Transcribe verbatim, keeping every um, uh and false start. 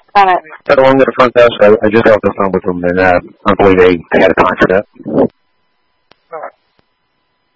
Alright. Got along with the front desk. I, I just got off the phone with them, and uh, I believe they, they had a time for that.